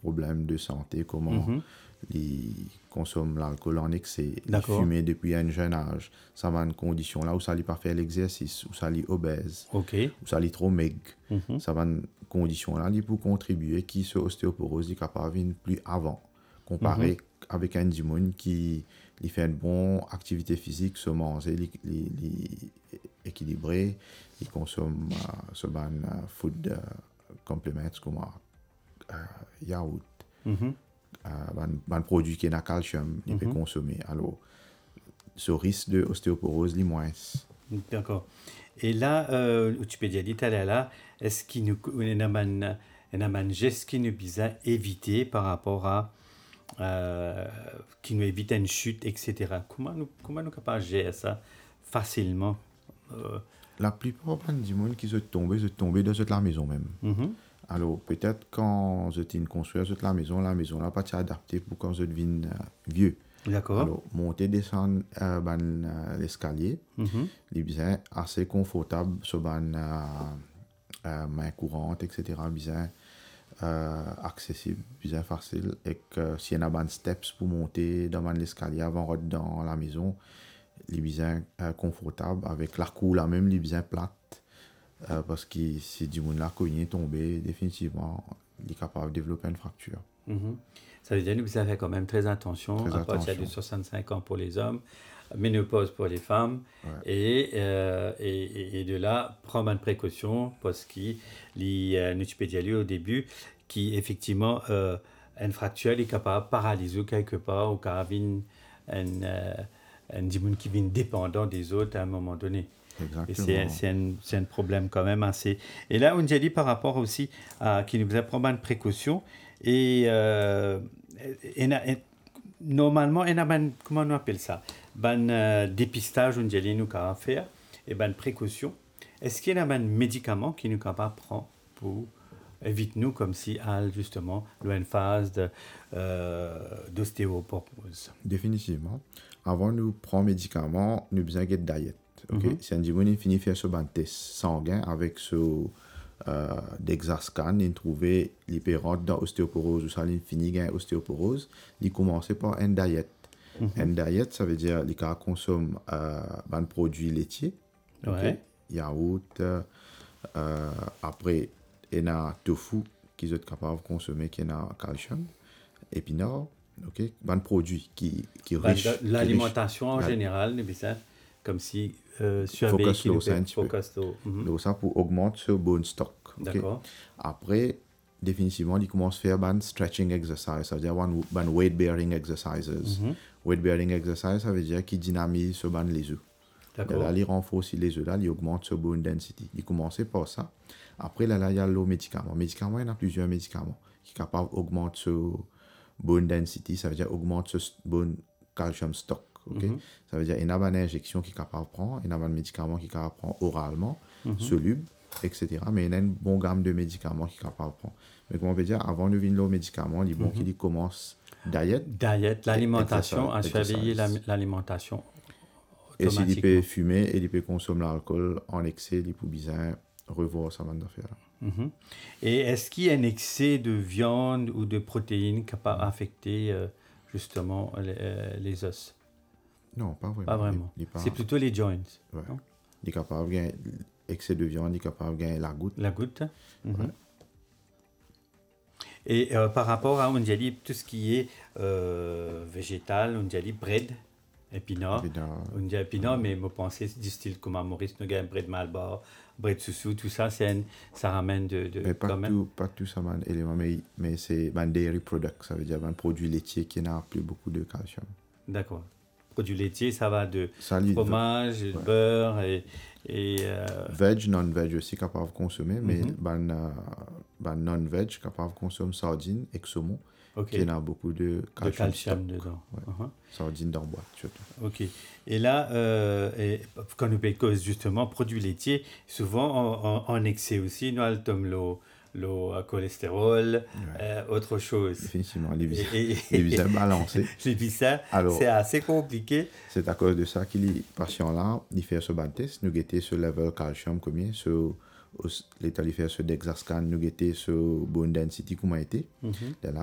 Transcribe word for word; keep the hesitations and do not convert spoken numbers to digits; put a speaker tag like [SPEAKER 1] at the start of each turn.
[SPEAKER 1] problèmes de santé, comment
[SPEAKER 2] Mhm.
[SPEAKER 1] ils consomment l'alcool en excès, ils
[SPEAKER 2] D'accord.
[SPEAKER 1] fument depuis un jeune âge. Ça va une condition là où ça ne pas faire l'exercice, où ça est obèse,
[SPEAKER 2] OK.
[SPEAKER 1] où ça est trop maigre.
[SPEAKER 2] Mhm.
[SPEAKER 1] Ça va une condition là pour contribuer qui ce ostéoporose est capable de venir plus avant, comparé
[SPEAKER 2] Mhm.
[SPEAKER 1] avec un dimon qui il fait une bonne activité physique, se manger, il, il, il équilibré, il consomme euh, ce ban euh, food euh, complements comme euh, yaourt,
[SPEAKER 2] Mhm.
[SPEAKER 1] euh, ban, ban produit qui a calcium, il peut
[SPEAKER 2] Mhm.
[SPEAKER 1] consommer. Alors, ce risque de ostéoporose, il est moins.
[SPEAKER 2] D'accord. Et là, euh, tu peux dire, dit à là, est-ce qu'il nous, on a man, on a man geste qui nous bisa éviter par rapport à, euh, qui nous évite une chute, et cetera. Comment nous, comment nous capables de gérer ça facilement? Euh,
[SPEAKER 1] La plupart des gens qui sont tombés, sont tombés dans la maison même.
[SPEAKER 2] mhm.
[SPEAKER 1] Alors, peut-être quand je t'ai construit la maison, la maison n'a pas été adaptée pour quand je deviens euh, vieux.
[SPEAKER 2] D'accord.
[SPEAKER 1] Alors, monter, descendre euh, ben, euh, l'escalier,
[SPEAKER 2] Mhm.
[SPEAKER 1] il est bien assez confortable sur ben, euh, euh, main courante, et cetera. Bien euh, accessible, bien facile. Et que s'il y a des steps pour monter dans ben, l'escalier avant de dans la maison, il est bien euh, confortable. Avec la cour là même, il est bien plate. Euh, parce que si du monde là cogné, tombé, définitivement, il est capable de développer une fracture.
[SPEAKER 2] Mhm. Ça veut dire que vous avez quand même très attention
[SPEAKER 1] Très
[SPEAKER 2] à partir de
[SPEAKER 1] attention.
[SPEAKER 2] soixante-cinq ans pour les hommes, ménopause pour les femmes,
[SPEAKER 1] Ouais.
[SPEAKER 2] et, euh, et, et- et de là, prendre une précaution parce qu'il y a une au début qui, effectivement, euh, une fracture est capable de paralyser quelque part ou carabine un, euh, un démon qui vient dépendant des autres à un moment donné. Et c'est,
[SPEAKER 1] Exactement.
[SPEAKER 2] c'est, un, c'est un problème quand même assez. Et là, on a dit par rapport aussi à qui nous a pris une précaution. Et, euh, et, et, et normalement, on a ben, comment on appelle ça? Ben euh, dépistage, on dit nous qu'à faire et ben précaution. Est-ce qu'il y a un médicament qui nous capable prendre pour éviter nous comme si à justement une phase de, euh, d'ostéoporose?
[SPEAKER 1] Définitivement. Avant de prendre médicaments, nous avons besoin de diète. Okay?
[SPEAKER 2] Mhm.
[SPEAKER 1] Si un dimanche finit faire ce test sanguin avec ce euh, d'Exascan, il trouve l'hyperante dans l'ostéoporose ou ça, il finit gain ostéoporose, il commence par une diète.
[SPEAKER 2] Mhm.
[SPEAKER 1] Une diète, ça veut dire qu'il consomme euh, un produit laitier, okay?
[SPEAKER 2] Ouais.
[SPEAKER 1] Yaourt, euh, après, il y a tofu qui est capable de consommer, qui a calcium, épinards, ok, un produit qui qui est
[SPEAKER 2] Ben,
[SPEAKER 1] riche,
[SPEAKER 2] de-
[SPEAKER 1] qui est riche.
[SPEAKER 2] l'alimentation en
[SPEAKER 1] La-
[SPEAKER 2] général, mais ça, comme si euh, surveiller
[SPEAKER 1] Focus
[SPEAKER 2] qui nous
[SPEAKER 1] low, ça
[SPEAKER 2] fait
[SPEAKER 1] un petit peu.
[SPEAKER 2] focus low. Mhm.
[SPEAKER 1] Donc ça pour augmenter ce bon stock. ok.
[SPEAKER 2] D'accord.
[SPEAKER 1] Après, définitivement, il commence à faire un stretching exercise, ça veut dire un weight bearing exercises.
[SPEAKER 2] Mhm.
[SPEAKER 1] Weight bearing exercise, ça veut dire qu'il dynamise ce ban les œufs.
[SPEAKER 2] D'accord.
[SPEAKER 1] Là, il renforce les œufs, là, il augmente ce bone density. Il commence par ça. Après, là, là, il y a le médicament. Médicament, il y a plusieurs médicaments qui sont capables d'augmenter ce bone density, ça veut dire augmenter ce bone calcium stock. Okay?
[SPEAKER 2] Mhm.
[SPEAKER 1] Ça veut dire qu'il y a une injection qui est capable de prendre, il y a un médicament qui est capable de prendre oralement,
[SPEAKER 2] Mhm.
[SPEAKER 1] soluble, et cetera. Mais il y a une bonne gamme de médicaments qui est capable de prendre. Mais comme on peut dire, avant de venir le médicament, il est bon qu'il commence diète.
[SPEAKER 2] Diète, l'alimentation, à
[SPEAKER 1] exercise,
[SPEAKER 2] surveiller la-
[SPEAKER 1] exercise.
[SPEAKER 2] l'alimentation
[SPEAKER 1] Et s'il peut
[SPEAKER 2] automatiquement.
[SPEAKER 1] fumer et il peut consommer l'alcool en excès, il peut bien revoir sa bande d'affaires.
[SPEAKER 2] Mhm. Et est-ce qu'il y a un excès de viande ou de protéines capable d'affecter euh, justement les, euh, les os?
[SPEAKER 1] Non, pas vraiment.
[SPEAKER 2] Pas vraiment.
[SPEAKER 1] Il, il pas-
[SPEAKER 2] C'est plutôt les joints.
[SPEAKER 1] ouais.
[SPEAKER 2] non?
[SPEAKER 1] Il est capable de gagner excès de viande, il est capable de gagner la goutte.
[SPEAKER 2] La goutte. Mhm.
[SPEAKER 1] Ouais.
[SPEAKER 2] Et euh, par rapport à, on dit, tout ce qui est euh, végétal, on dit bread, épinards.
[SPEAKER 1] Épinards.
[SPEAKER 2] On dit épinards, mais je pensais du style comme à Maurice Noguin, bread Malbar, bread Soussou, tout ça, c'est un- ça ramène de, de
[SPEAKER 1] Mais pas
[SPEAKER 2] quand même.
[SPEAKER 1] tout, pas tout ça, man, élément, mais, mais c'est un dairy product, ça veut dire un produit laitier qui n'a plus beaucoup de calcium.
[SPEAKER 2] D'accord. Produits laitiers, ça va de
[SPEAKER 1] Ça, lui,
[SPEAKER 2] fromage,
[SPEAKER 1] ouais.
[SPEAKER 2] beurre et, et euh,
[SPEAKER 1] Veg, non-veg aussi capable de consommer, mais
[SPEAKER 2] Mhm.
[SPEAKER 1] ben, euh, ben non-veg capable de consommer sardines et saumon,
[SPEAKER 2] ok,
[SPEAKER 1] qui a beaucoup de
[SPEAKER 2] de
[SPEAKER 1] calcium,
[SPEAKER 2] calcium
[SPEAKER 1] stock.
[SPEAKER 2] dedans.
[SPEAKER 1] Ouais.
[SPEAKER 2] Uh-huh.
[SPEAKER 1] Sardines dans boîte, surtout.
[SPEAKER 2] Ok. Et là, euh, et, quand nous payons justement produits laitiers, souvent en, en, en excès aussi, nous avons le, le euh, cholestérol, euh, autre chose.
[SPEAKER 1] Définitivement, les visas,
[SPEAKER 2] Et- et-
[SPEAKER 1] les visas balancés.
[SPEAKER 2] J'ai vu ça,
[SPEAKER 1] Alors-
[SPEAKER 2] c'est assez compliqué.
[SPEAKER 1] C'est à cause de ça que les patients-là, ils font ce ban test, nous guetter ce level calcium combien, ce l'état de faire ce dexascan, nous guetter ce bone density comment été.
[SPEAKER 2] Mhm.
[SPEAKER 1] De là,